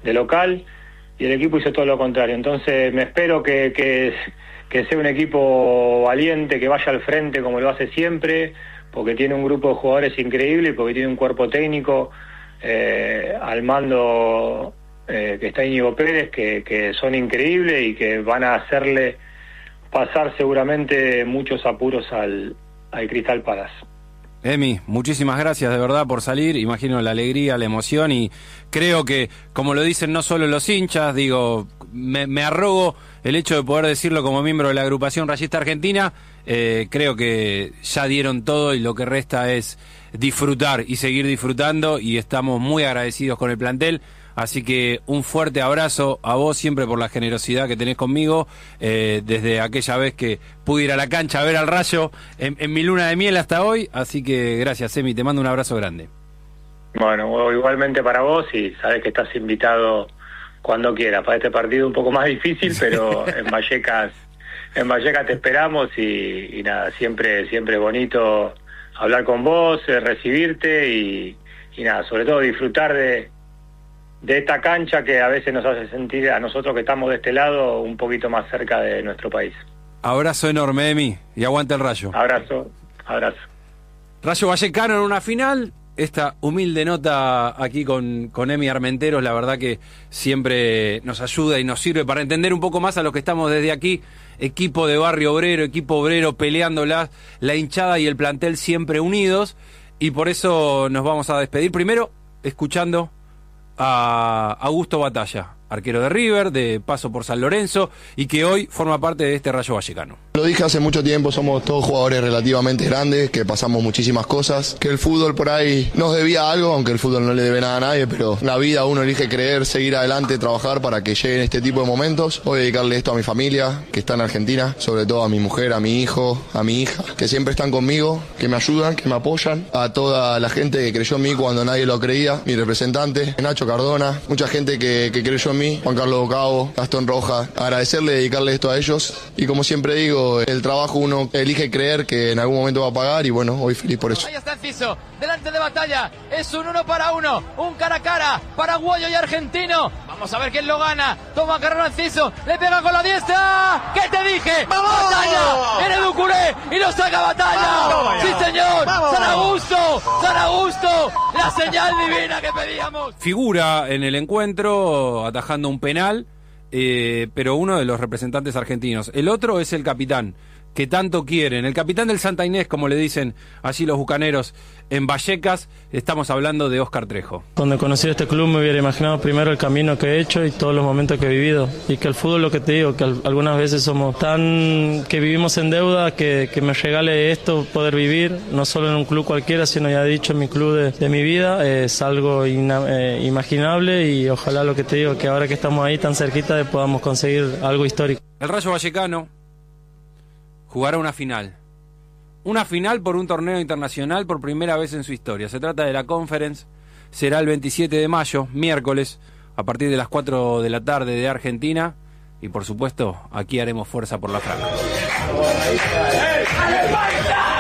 de local, y el equipo hizo todo lo contrario. Entonces me espero que sea un equipo valiente, que vaya al frente como lo hace siempre, porque tiene un grupo de jugadores increíble, porque tiene un cuerpo técnico al mando que está Íñigo Pérez, que son increíbles y que van a hacerle pasar seguramente muchos apuros al Crystal Palace. Emi, muchísimas gracias de verdad por salir, imagino la alegría, la emoción, y creo que, como lo dicen no solo los hinchas, digo, me arrogo el hecho de poder decirlo como miembro de la agrupación rayista argentina, creo que ya dieron todo y lo que resta es disfrutar y seguir disfrutando, y estamos muy agradecidos con el plantel. Así que un fuerte abrazo a vos siempre por la generosidad que tenés conmigo, desde aquella vez que pude ir a la cancha a ver al Rayo en mi luna de miel hasta hoy. Así que gracias, Emi, te mando un abrazo grande. Bueno, igualmente para vos, y sabés que estás invitado cuando quieras. Para este partido un poco más difícil, pero en Vallecas te esperamos, y nada, siempre bonito hablar con vos, recibirte y nada, sobre todo disfrutar de esta cancha que a veces nos hace sentir a nosotros que estamos de este lado un poquito más cerca de nuestro país. Abrazo enorme, Emi, y aguanta el Rayo. Abrazo. Rayo Vallecano en una final. Esta humilde nota aquí con Emi Armenteros, la verdad que siempre nos ayuda y nos sirve para entender un poco más a los que estamos desde aquí, equipo de barrio obrero, equipo obrero peleando la hinchada y el plantel siempre unidos, y por eso nos vamos a despedir primero escuchando a Augusto Batalla, arquero de River, de paso por San Lorenzo, y que hoy forma parte de este Rayo Vallecano. Lo dije hace mucho tiempo, somos todos jugadores relativamente grandes, que pasamos muchísimas cosas, que el fútbol por ahí nos debía algo, aunque el fútbol no le debe nada a nadie, pero la vida uno elige creer, seguir adelante, trabajar para que lleguen este tipo de momentos. Voy a dedicarle esto a mi familia, que está en Argentina, sobre todo a mi mujer, a mi hijo, a mi hija, que siempre están conmigo, que me ayudan, que me apoyan, a toda la gente que creyó en mí cuando nadie lo creía, mi representante, Nacho Cardona, mucha gente que creyó en mí, Juan Carlos Bocavo, Gastón Rojas, agradecerle, dedicarle esto a ellos, y como siempre digo, el trabajo uno elige creer que en algún momento va a pagar, y bueno, hoy feliz por eso. Ahí está Enciso, delante de Batalla, es un 1 para 1, un cara a cara, paraguayo y argentino, vamos a ver quién lo gana, toma carrera Enciso, le pega con la diestra, ¿qué te dije? ¡Vamos! Batalla, en Educuré, y lo saca Batalla, ¡vamos! Sí señor, San Augusto, la señal divina que pedíamos. Figura en el encuentro atajando un penal, pero uno de los representantes argentinos. El otro es el capitán, que tanto quieren, el capitán del Santa Inés, como le dicen allí los bucaneros en Vallecas. Estamos hablando de Óscar Trejo. Cuando conocí este club me hubiera imaginado primero el camino que he hecho y todos los momentos que he vivido, y que el fútbol, lo que te digo, que algunas veces somos tan que vivimos en deuda, que me regale esto, poder vivir no solo en un club cualquiera, sino ya he dicho en mi club de mi vida, es algo imaginable, y ojalá, lo que te digo, que ahora que estamos ahí tan cerquita podamos conseguir algo histórico. El Rayo Vallecano jugará una final por un torneo internacional por primera vez en su historia. Se trata de la Conference, será el 27 de mayo, miércoles, a partir de las 4 de la tarde de Argentina, y por supuesto aquí haremos fuerza por la franja.